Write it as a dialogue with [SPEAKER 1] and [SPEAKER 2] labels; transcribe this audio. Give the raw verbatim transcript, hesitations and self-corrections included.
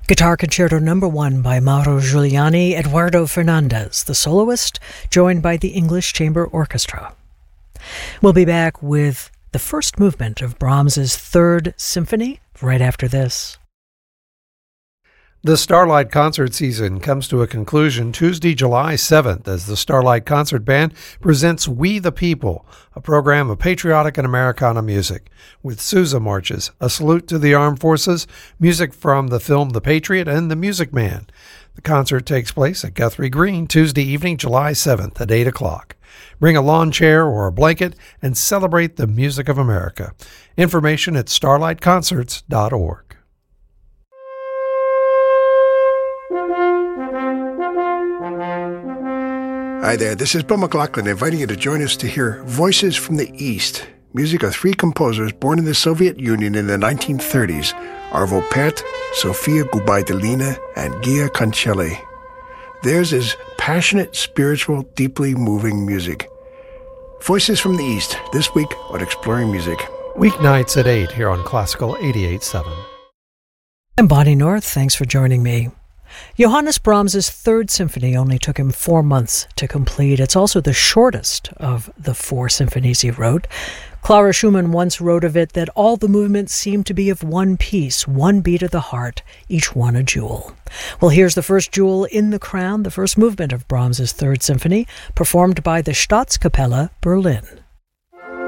[SPEAKER 1] Guitar Concerto Number One by Mauro Giuliani, Eduardo Fernandez, the soloist, joined by the English Chamber Orchestra. We'll be back with the first movement of Brahms's Third Symphony right after this.
[SPEAKER 2] The Starlight Concert season comes to a conclusion Tuesday, July seventh, as the Starlight Concert Band presents We the People, a program of patriotic and Americana music, with Sousa marches, a salute to the armed forces, music from the film The Patriot, and The Music Man. The concert takes place at Guthrie Green Tuesday evening, July seventh at eight o'clock. Bring a lawn chair or a blanket and celebrate the music of America. Information at starlight concerts dot org.
[SPEAKER 3] Hi there, this is Bill McLaughlin inviting you to join us to hear Voices from the East, music of three composers born in the Soviet Union in the nineteen thirties, Arvo Pärt, Sofia Gubaidulina, and Gia Cancelli. Theirs is passionate, spiritual, deeply moving music. Voices from the East, this week on Exploring Music.
[SPEAKER 2] Weeknights at eight here on Classical eighty-eight point seven.
[SPEAKER 1] I'm Bonnie North. Thanks for joining me. Johannes Brahms's Third Symphony only took him four months to complete. It's also the shortest of the four symphonies he wrote. Clara Schumann once wrote of it that all the movements seem to be of one piece, one beat of the heart, each one a jewel. Well, here's the first jewel in the crown, the first movement of Brahms's Third Symphony, performed by the Staatskapelle Berlin.